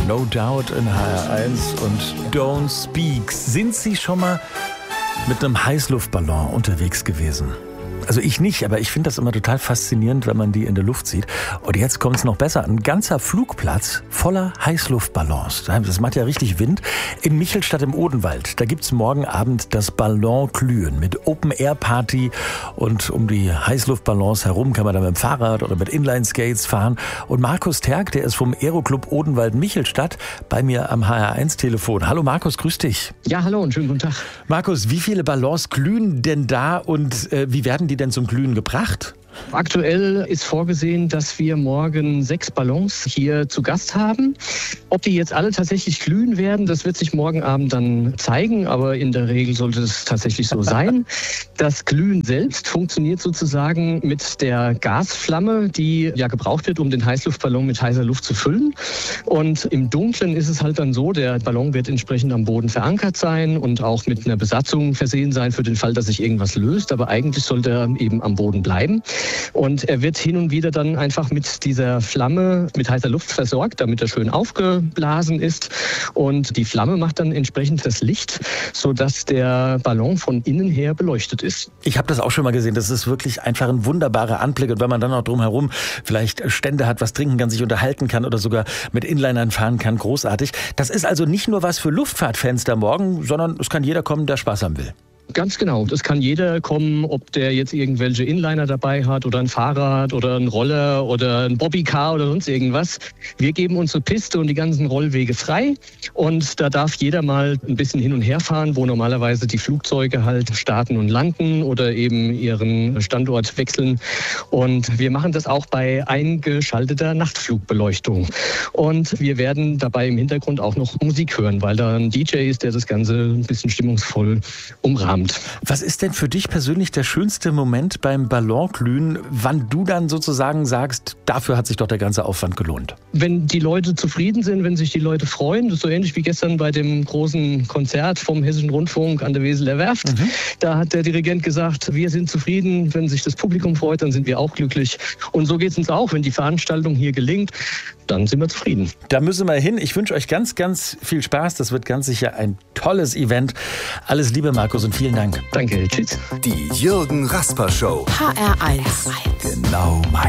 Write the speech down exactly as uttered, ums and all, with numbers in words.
No Doubt in H R eins und Don't Speak. Sind Sie schon mal mit einem Heißluftballon unterwegs gewesen? Also ich nicht, aber ich finde das immer total faszinierend, wenn man die in der Luft sieht. Und jetzt kommt es noch besser. Ein ganzer Flugplatz voller Heißluftballons. Das macht ja richtig Wind. In Michelstadt im Odenwald, da gibt's morgen Abend das Ballonglühen mit Open-Air-Party. Und um die Heißluftballons herum kann man da mit dem Fahrrad oder mit Inline-Skates fahren. Und Markus Terk, der ist vom Aeroclub Odenwald Michelstadt, bei mir am H R eins Telefon. Hallo Markus, grüß dich. Ja, hallo und schönen guten Tag. Markus, wie viele Ballons glühen denn da und äh, wie werden die denn zum Glühen gebracht? Aktuell ist vorgesehen, dass wir morgen sechs Ballons hier zu Gast haben. Ob die jetzt alle tatsächlich glühen werden, das wird sich morgen Abend dann zeigen, aber in der Regel sollte es tatsächlich so sein. Das Glühen selbst funktioniert sozusagen mit der Gasflamme, die ja gebraucht wird, um den Heißluftballon mit heißer Luft zu füllen. Und im Dunkeln ist es halt dann so, der Ballon wird entsprechend am Boden verankert sein und auch mit einer Besatzung versehen sein für den Fall, dass sich irgendwas löst, aber eigentlich sollte er eben am Boden bleiben. Und er wird hin und wieder dann einfach mit dieser Flamme mit heißer Luft versorgt, damit er schön aufgeblasen ist. Und die Flamme macht dann entsprechend das Licht, sodass der Ballon von innen her beleuchtet ist. Ich habe das auch schon mal gesehen. Das ist wirklich einfach ein wunderbarer Anblick. Und wenn man dann auch drumherum vielleicht Stände hat, was trinken kann, sich unterhalten kann oder sogar mit Inlinern fahren kann, großartig. Das ist also nicht nur was für Luftfahrtfans da morgen, sondern es kann jeder kommen, der Spaß haben will. Ganz genau. Das kann jeder kommen, ob der jetzt irgendwelche Inliner dabei hat oder ein Fahrrad oder ein Roller oder ein Bobbycar oder sonst irgendwas. Wir geben unsere Piste und die ganzen Rollwege frei und da darf jeder mal ein bisschen hin und her fahren, wo normalerweise die Flugzeuge halt starten und landen oder eben ihren Standort wechseln. Und wir machen das auch bei eingeschalteter Nachtflugbeleuchtung. Und wir werden dabei im Hintergrund auch noch Musik hören, weil da ein D J ist, der das Ganze ein bisschen stimmungsvoll umrahmt. Was ist denn für dich persönlich der schönste Moment beim Ballonglühen, wann du dann sozusagen sagst, dafür hat sich doch der ganze Aufwand gelohnt? Wenn die Leute zufrieden sind, wenn sich die Leute freuen, das ist so ähnlich wie gestern bei dem großen Konzert vom Hessischen Rundfunk an der Weseler Werft. Mhm. Da hat der Dirigent gesagt, wir sind zufrieden, wenn sich das Publikum freut, dann sind wir auch glücklich. Und so geht es uns auch, wenn die Veranstaltung hier gelingt, dann sind wir zufrieden. Da müssen wir hin. Ich wünsche euch ganz, ganz viel Spaß. Das wird ganz sicher ein tolles Event. Alles Liebe, Markus, und vielen Dank. Danke, tschüss. Die Jürgen Rasper Show. H R eins. Genau mein